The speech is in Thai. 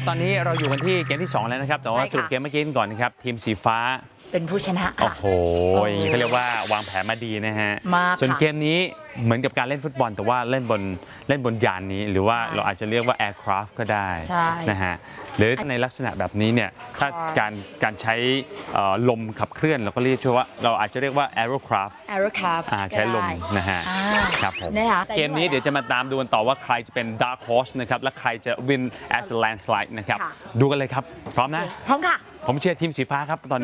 ตอนนี้เราอยู่กันที่เกมที่2แล้วนะครับแต่ว่าสรุปเกมเมื่อกี้ก่อนนะครับทีมสีฟ้าเป็นผู้ชนะโอ้โหเขาเรียกว่าวางแผนมาดีนะฮะส่วนเกมนี้เหมือนกับการเล่นฟุตบอลแต่ว่าเล่นบนยานนี้หรือว่าเราอาจจะเรียกว่า aircraft ก็ได้นะฮะหรือในลักษณะแบบนี้เนี่ยถ้าการใช้ลมขับเคลื่อนเราก็เรียกว่าเราอาจจะเรียกว่า aerocraft ใช้ลมนะฮะครับผมเกมนี้เดี๋ยวจะมาตามดูกันต่อว่าใครจะเป็น dark horse นะครับและใครจะ win as a landslide นะครับดูกันเลยครับพร้อมนะพร้อมค่ะผมเชียร์ทีมสีฟ้าครับตอนนี้